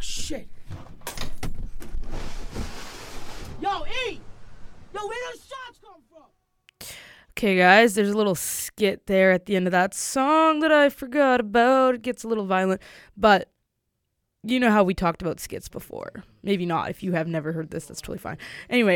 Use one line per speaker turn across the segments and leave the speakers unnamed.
shit. Yo, E! Yo, where those shots come from?
Okay, guys, there's a little skit there at the end of that song that I forgot about. It gets a little violent, but you know how we talked about skits before. Maybe not. If you have never heard this, that's totally fine. Anyway,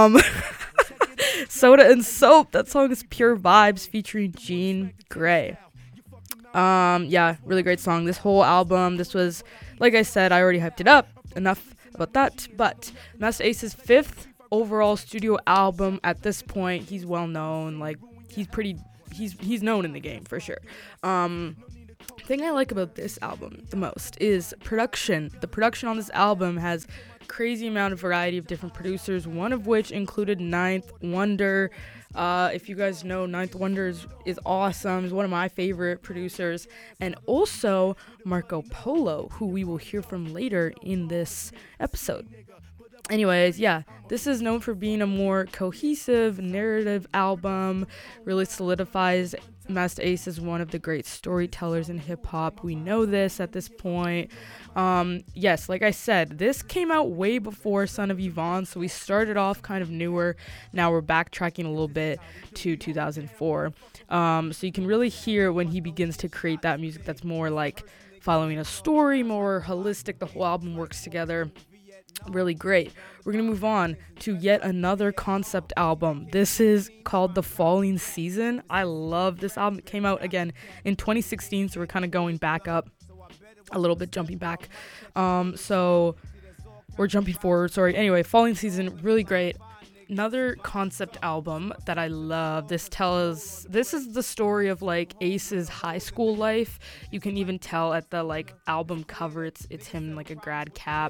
Soda and Soap. That song is Pure Vibes featuring Jean Grey. Yeah, really great song. This whole album, this was, like I said, I already hyped it up. Enough about that. But Masta Ace's 5th overall studio album. At this point, he's well known. Like, he's known in the game for sure. The thing I like about this album the most is production. The production on this album has crazy amount of variety of different producers, one of which included Ninth Wonder. If you guys know, Ninth Wonder is awesome. He's one of my favorite producers. And also Marco Polo, who we will hear from later in this episode. Anyways, yeah, this is known for being a more cohesive narrative album, really solidifies Masta Ace as one of the great storytellers in hip-hop. We know this at this point. Yes, like I said, this came out way before Son of Yvonne, so we started off kind of newer. Now we're backtracking a little bit to 2004. So you can really hear when he begins to create that music that's more like following a story, more holistic. The whole album works together. Really great. We're gonna move on to yet another concept album. This is called The Falling Season. I love this album. It came out again in 2016, so we're kind of going back up a little bit, jumping back. So we're jumping forward, sorry. Anyway, Falling Season, really great. Another concept album that I love. This is the story of like Ace's high school life. You can even tell at the like album cover, it's him in like a grad cap.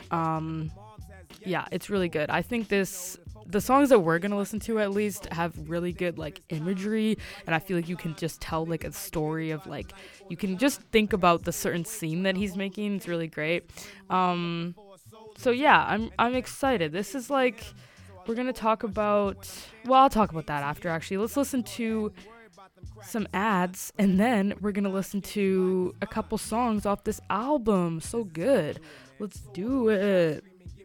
Yeah, it's really good. I think the songs that we're gonna listen to at least have really good like imagery, and I feel like you can just tell like a story of like, you can just think about the certain scene that he's making. It's really great. So yeah, I'm excited. This is like, we're going to talk about, well, I'll talk about that after, actually. Let's listen to some ads, and then we're going to listen to a couple songs off this album. So good. Let's do it.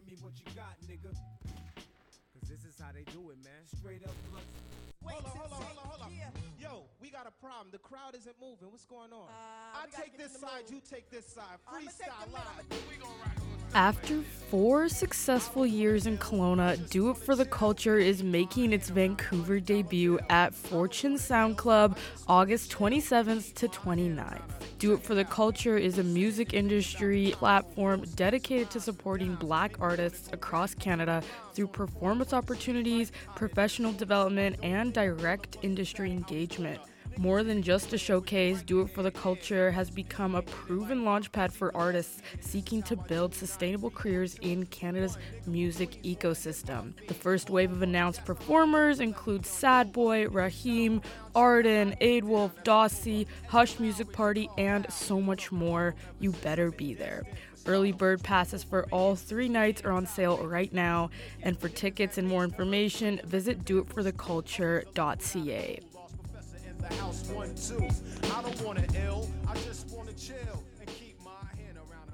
Yo, we got a problem. The crowd isn't moving. What's going on? I take this side, you take this side. Freestyle live.
After 4 successful years in Kelowna, Do It For The Culture is making its Vancouver debut at Fortune Sound Club August 27th to 29th. Do It For The Culture is a music industry platform dedicated to supporting Black artists across Canada through performance opportunities, professional development, and direct industry engagement. More than just a showcase, Do It For The Culture has become a proven launchpad for artists seeking to build sustainable careers in Canada's music ecosystem. The first wave of announced performers include Sad Boy, Raheem, Arden, Aidwolf, Dossie, Hush Music Party, and so much more. You better be there. Early bird passes for all 3 nights are on sale right now, and for tickets and more information, visit doitfortheculture.ca.
The house 1, 2. I don't want to ill, I just want to chill and keep my hand around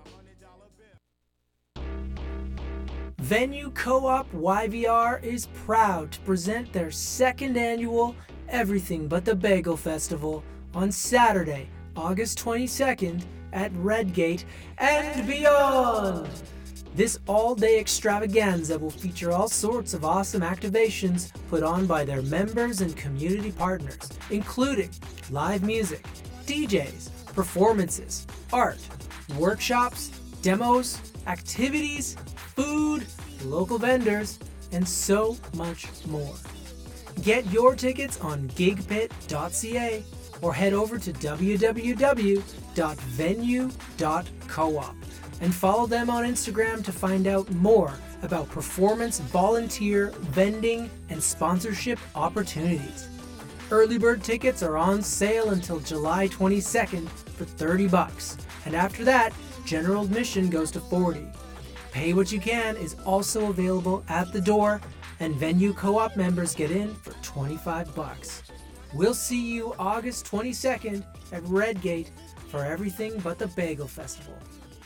$100 bill.
Venue Co-op YVR is proud to present their 2nd annual Everything But the Bagel Festival on Saturday, August 22nd at Redgate and beyond. This all-day extravaganza will feature all sorts of awesome activations put on by their members and community partners, including live music, DJs, performances, art, workshops, demos, activities, food, local vendors, and so much more. Get your tickets on gigpit.ca or head over to www.venue.coop. and follow them on Instagram to find out more about performance, volunteer, vending, and sponsorship opportunities. Early bird tickets are on sale until July 22nd for $30, and after that, general admission goes to $40. Pay What You Can is also available at the door, and Venue Co-op members get in for $25. We'll see you August 22nd at Redgate for Everything But the Bagel Festival.